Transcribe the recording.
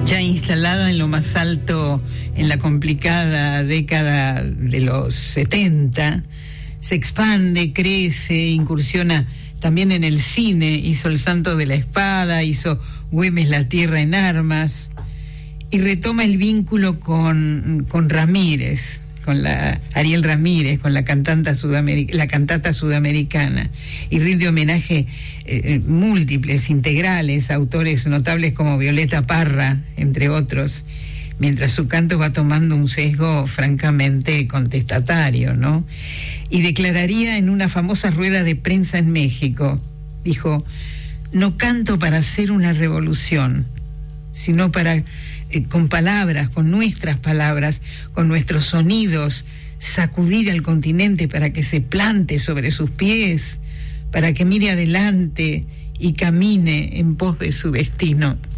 Ya instalada en lo más alto en la complicada década de los 70, se expande, crece, incursiona también en el cine, hizo El Santo de la Espada, hizo Güemes la Tierra en Armas, y retoma el vínculo con Ramírez, con Ariel Ramírez, con la cantata sudamericana, y rinde homenaje múltiples, integrales, a autores notables como Violeta Parra, entre otros, mientras su canto va tomando un sesgo francamente contestatario, ¿no? Y declararía en una famosa rueda de prensa en México, dijo: no canto para hacer una revolución, sino para, con palabras, con nuestras palabras, con nuestros sonidos, sacudir al continente para que se plante sobre sus pies, para que mire adelante y camine en pos de su destino.